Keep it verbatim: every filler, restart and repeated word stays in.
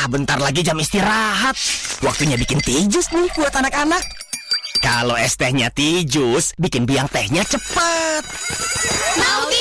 Ah, bentar lagi jam istirahat. Waktunya bikin tea jus nih buat anak-anak. Kalau es tehnya tea jus, bikin biang tehnya cepat. Mau